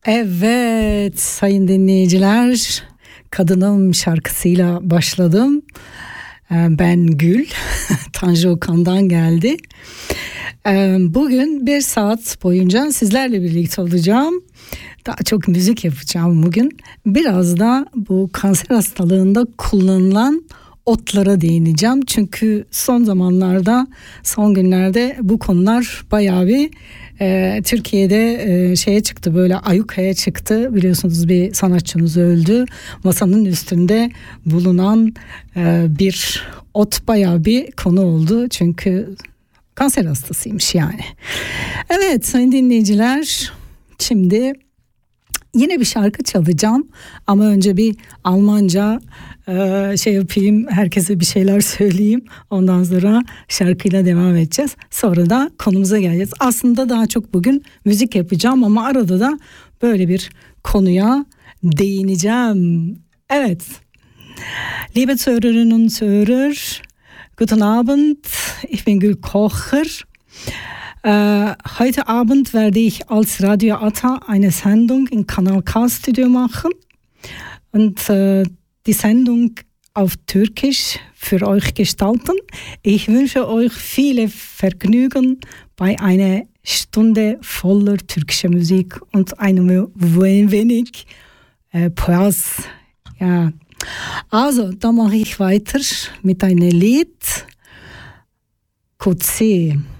Evet sayın dinleyiciler, Kadınım şarkısıyla başladım. Ben Gül, Tanju Okan'dan geldi. Bugün 1 saat boyunca sizlerle birlikte olacağım. Daha çok müzik yapacağım bugün. Biraz da bu kanser hastalığında kullanılan otlara değineceğim. Çünkü son zamanlarda, son günlerde bu konular bayağı bir Türkiye'de şeye çıktı, böyle ayyukaya çıktı. Biliyorsunuz bir sanatçımız öldü. Masanın üstünde bulunan bir ot bayağı bir konu oldu. Çünkü kanser hastasıymış yani. Evet sayın dinleyiciler, şimdi yine bir şarkı çalacağım ama önce bir Almanca şey yapayım, herkese bir şeyler söyleyeyim. Ondan sonra şarkıyla devam edeceğiz. Sonra da konumuza geleceğiz. Aslında daha çok bugün müzik yapacağım ama arada da böyle bir konuya değineceğim. Evet. Liebe Zuhörerinnen und Zuhörer, guten Abend. Ich bin Gül Kocher. Heute Abend werde ich als Radio Ata eine Sendung im Kanal K Studio machen und die Sendung auf Türkisch für euch gestalten. Ich wünsche euch viele Vergnügen bei einer Stunde voller türkischer Musik und einem wenig Pause. Ja. Also, da mache ich weiter mit einem Lied. Kutsi.